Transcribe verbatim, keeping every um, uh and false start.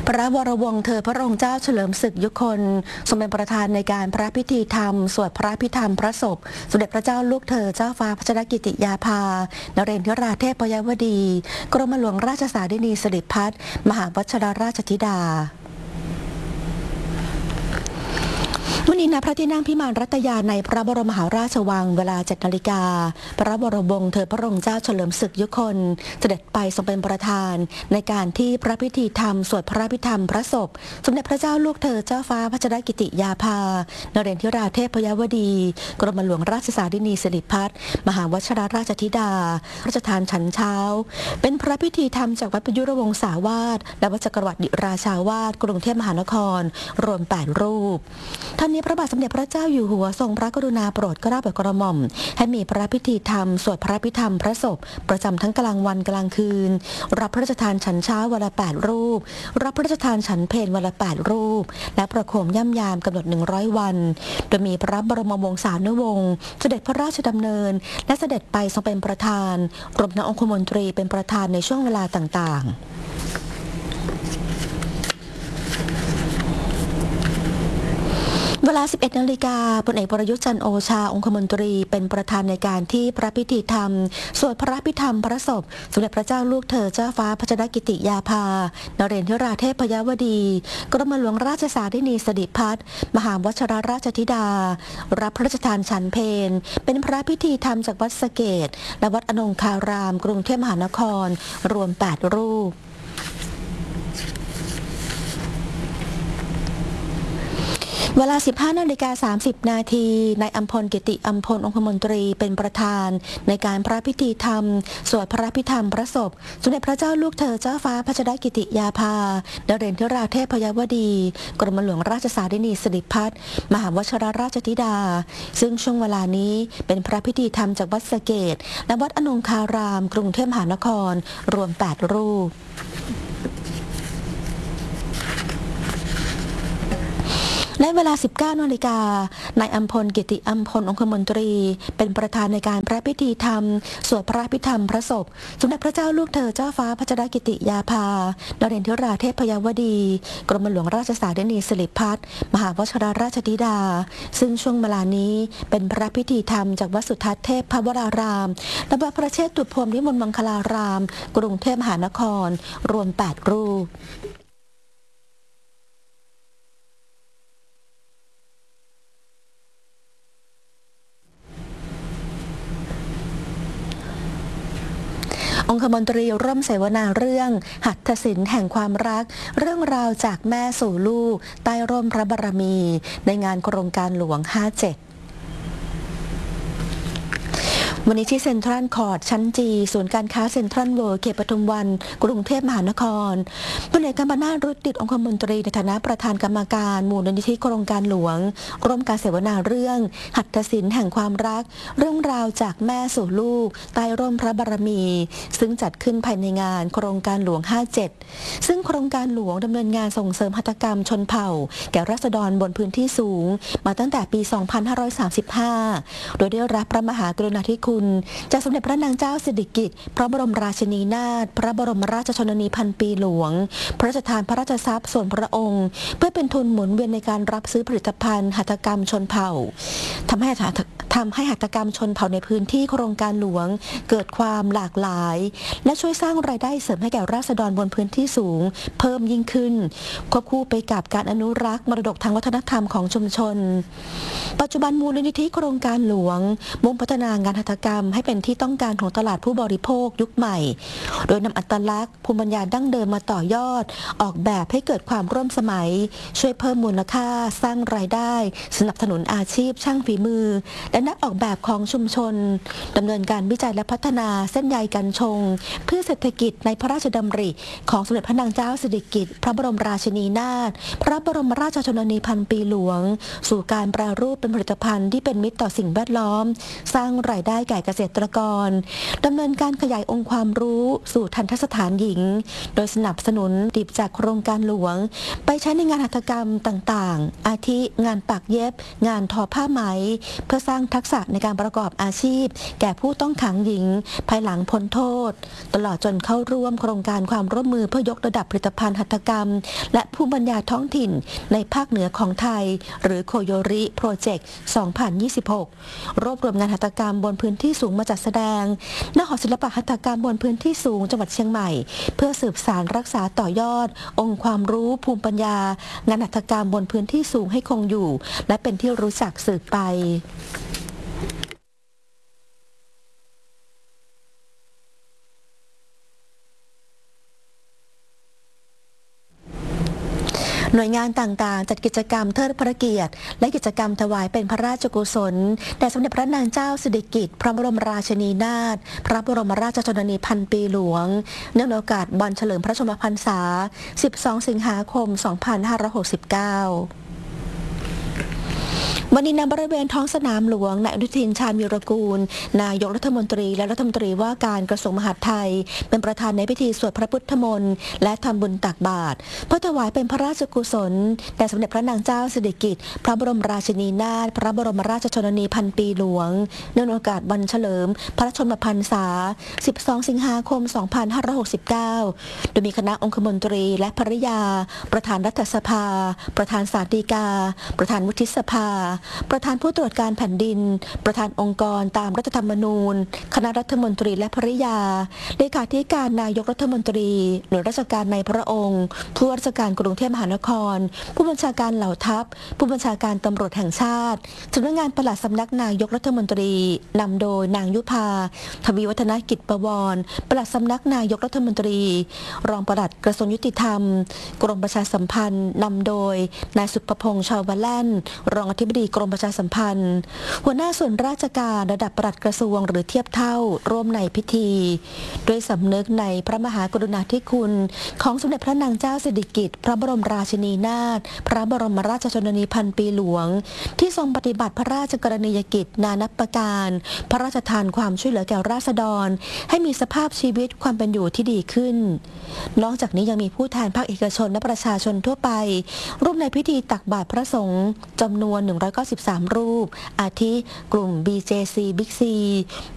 พระวรวงศ์เธอพระองค์เจ้าเฉลิมศึกยุคนทรงเป็นประธานในการพระพิธีธรรมสวดพระพิธรรมพระศพสมเด็จพระเจ้าลูกเธอเจ้าฟ้าพัชรกิติยาภานเรนทราเทพยวดี กรมหลวงราชสารินีสิริพัฒน์มหาวัชรราชธิดาวันนี้ณพระที่นั่งพิมานรัตยาในพระบรมมหาราชวังเวลาเจ็ดนาฬิกาพระวรวงศ์เธอพระองค์เจ้าเฉลิมศึกยุคนเสด็จไปทรงเป็นประธานในการที่พระพิธีธรรมสวดพระพิธรรมพระศพสมเด็จพระเจ้าลูกเธอเจ้าฟ้าพัชรกิติยาภานเรนทิราเทพยวดี กรมหลวงราชสารินีสิริพัฒน์มหาวัชรราชธิดาราชทานฉันเช้าเป็นพระพิธีธรรมจากวัดประยุรวงศาวาสและวัดจักรวรรดิราชาวาสกรุงเทพมหานครรวมแปดรูปท่านนี้พระบาทสมเด็จพระเจ้าอยู่หัวทรงพระกรุณาโปรดเกล้าโปรดกระหม่อมให้มีพระพิธีธรรมสวดพระพิธรรมพระศพประจำทั้งกลางวันกลางคืนรับพระราชทานฉันเช้าวันละแปดรูปรับพระราชทานฉันเพลวันละแปดรูปและประโคมย่ำยามกำหนดหนึ่งร้อยวันโดยมีพระบรมวงศานุวงศ์เสด็จพระราชดำเนินและเสด็จไปทรงเป็นประธานรวมทั้งองคมนตรีเป็นประธานในช่วงเวลาต่างๆเวลา สิบเอ็ดนาฬิกาพลเอกประยุทธ์จันทร์โอชาองคมนตรีเป็นประธานในการที่พระพิธีธรรมสวดพระพิธรรมพระศพสมเด็จพระเจ้าลูกเธอเจ้าฟ้าพัชรกิติยาภานเรนทราเทพยวดี กรมหลวงราชสารินีสิริพัฒน์มหาวัชรราชธิดารับพระราชทานฉันเพลเป็นพระพิธีธรรมจากวัดสะเกษและวัดอนงคารามกรุงเทพมหานครรวมแปดรูปเวลา สิบห้านาฬิกาสามสิบนาทีนายอัมพลกิติอัมพลองคมนตรีเป็นประธานในการพระพิธีธรรมสวดพระพิธรรมพระศพสมเด็จพระเจ้าลูกเธอเจ้าฟ้าพัชรกิติยาภานเรนทราเทพยวดี กรมหลวงราชสารินีสิริพัฒน์มหาวัชรราชธิดาซึ่งช่วงเวลานี้เป็นพระพิธีธรรมจากวัดสะเกษและวัดอนงคารามกรุงเทพมหานครรวมแปดรูปในเวลา สิบเก้านาฬิกานายอัมพลกิติอัมพลองคมนตรีเป็นประธานในการพระพิธีธรรมสวดพระพิธรรมพระศพสมเด็จพระเจ้าลูกเธอเจ้าฟ้าพัชรกิติยาภานเรนทราเทพยวดี กรมหลวงราชสารินีสิริพัฒน์มหาวัชรราชธิดาซึ่งช่วงเวลานี้เป็นพระพิธีธรรมจากวัดสุทัศน์เทพพวรารามและวัดพระเชตุพรมวิมลมังคลารามกรุงเทพมหานครรวมแปดรูปองคมนตรีร่วมเสวนาเรื่องหัตถศิลป์แห่งความรักเรื่องราวจากแม่สู่ลูกใต้ร่มพระบารมีในงานโครงการหลวงห้าสิบเจ็ดวันนี้ที่เซ็นทรัลคอร์ทชั้นจีศูนย์การค้าเซ็นทรัลเวิลด์เขตปทุมวันกรุงเทพมหานครพลเอกกำมนาถ รุตติองคมนตรีในฐานะประธานกรรมการมูลนิธิโครงการหลวงร่วมการเสวนาเรื่องหัตถศิลป์แห่งความรักเรื่องราวจากแม่สู่ลูกใต้ร่มพระบารมีซึ่งจัดขึ้นภายในงานโครงการหลวงห้าสิบเจ็ดซึ่งโครงการหลวงดำเนินงานส่งเสริมหัตถกรรมชนเผ่าแก่ราษฎรบนพื้นที่สูงมาตั้งแต่ปี สองพันห้าร้อยสามสิบห้า โดยได้รับพระมหากรุณาธิคุณจากสมเด็จพระนางเจ้าสิริกิติ์พระบรมราชินีนาถพระบรมราชชนนีพันปีหลวงพระราชทานพระราชทรัพย์ส่วนพระองค์เพื่อเป็นทุนหมุนเวียนในการรับซื้อผลิตภัณฑ์หัตถกรรมชนเผ่าทำให้ทำให้หัตถกรรมชนเผ่าในพื้นที่โครงการหลวงเกิดความหลากหลายและช่วยสร้างรายได้เสริมให้แก่ราษฎรบนพื้นที่สูงเพิ่มยิ่งขึ้นควบคู่ไปกับการอนุรักษ์มรดกทางวัฒนธรรมของชุมชนปัจจุบันมูลนิธิโครงการหลวงมุ่งพัฒนางานหัตถกรรมให้เป็นที่ต้องการของตลาดผู้บริโภคยุคใหม่โดยนำอัตลักษณ์ภูมิปัญญาดั้งเดิมมาต่อยอดออกแบบให้เกิดความร่วมสมัยช่วยเพิ่มมูลค่าสร้างรายได้สนับสนุนอาชีพช่างฝีมือและนักออกแบบของชุมชนดำเนินการวิจัยและพัฒนาเส้นใยกัญชงเพื่อเศรษฐกิจในพระราชดำริของสมเด็จพระนางเจ้าสิริกิติ์พระบรมราชินีนาถพระบรมราชชนนีพันปีหลวงสู่การแปรรูปเป็นผลิตภัณฑ์ที่เป็นมิตรต่อสิ่งแวดล้อมสร้างรายได้แก่เกษตรกรดำเนินการขยายองค์ความรู้สู่ทันตสถานหญิงโดยสนับสนุนดิบจากโครงการหลวงไปใช้ในงานหัตถกรรมต่างๆอาทิงานปักเย็บงานทอผ้าไหมเพื่อสร้างทักษะในการประกอบอาชีพแก่ผู้ต้องขังหญิงภายหลังพ้นโทษตลอดจนเข้าร่วมโครงการความร่วมมือเพื่อยกระดับผลิตภัณฑ์หัตถกรรมและภูมิปัญญาท้องถิ่นในภาคเหนือของไทยหรือโคโยริโปรเจกต์ สองพันยี่สิบหก รวบรวมงานหัตถกรรมบนพื้นที่สูงมาจัดแสดงณหอศิลปะหัตถกรรมบนพื้นที่สูงจังหวัดเชียงใหม่เพื่อสืบสานรักษาต่อยอดองค์ความรู้ภูมิปัญญางานหัตถกรรมบนพื้นที่สูงให้คงอยู่และเป็นที่รู้จักสืบไปหน่วยงานต่างๆจัดกิจกรรมเทิดพระเกียรติและกิจกรรมถวายเป็นพระราชกุศลแด่สมเด็จพระนางเจ้าสิริกิติ์พระบรมราชินีนาถพระบรมราชชนนีพันปีหลวงเนื่องในโอกาสวันเฉลิมพระชนมพรรษา สิบสอง สิงหาคม สองพันห้าร้อยหกสิบเก้าวันนี้ณบริเวณท้องสนามหลวงนายอนุทินชาญวีรกูลนายกรัฐมนตรีและรัฐมนตรีว่าการกระทรวงมหาดไทยเป็นประธานในพิธีสวดพระพุทธมนต์และทำบุญตักบาตรเพื่อถวายเป็นพระราชกุศลแด่สมเด็จพระนางเจ้าสิริกิติ์พระบรมราชินีนาถพระบรมราชชนนีพันปีหลวงเนื่องในโอกาสวันเฉลิมพระชนมพรรษา สิบสอง สิงหาคม สองพันห้าร้อยหกสิบเก้า โดยมีคณะองคมนตรีและภริยาประธานรัฐสภาประธานศาลฎีกาประธานวุฒิสภาประธานผู้ตรวจการแผ่นดินประธานองค์กรตามรัฐธรรมนูญคณะรัฐมนตรีและภริยาเลขาธิการนายกรัฐมนตรีหน่วยราชการในพระองค์ผู้ว่าราชการกรุงเทพมหานครผู้บัญชาการเหล่าทัพผู้บัญชาการตำรวจแห่งชาติสำนักงานปลัดสำนักนายกรัฐมนตรีนำโดยนางยุพาทวีวัฒนกิจประวรปลัดสำนักนายกรัฐมนตรีรองปลัดกระทรวงยุติธรรมกรมประชาสัมพันธ์นำโดยนายสุภพงษ์ชาวบาแล่นรองอธิบดีกรมประชาสัมพันธ์หัวหน้าส่วนราชการระดับปลัดกระทรวงหรือเทียบเท่าร่วมในพิธีด้วยสำนึกในพระมหากรุณาธิคุณของสมเด็จพระนางเจ้าสิริกิติ์พระบรมราชินีนาถพระบรมราชชนนีพันปีหลวงที่ทรงปฏิบัติพระราชกรณียกิจนานับประการพระราชทานความช่วยเหลือแก่ราษฎรให้มีสภาพชีวิตความเป็นอยู่ที่ดีขึ้นนอกจากนี้ยังมีผู้แทนภาคเอกชนและประชาชนทั่วไปร่วมในพิธีตักบาตรพระสงฆ์จำนวนหนึ่งร้อยเก้าสิบสามรูปอาทิกลุ่ม บี เจ ซี Big C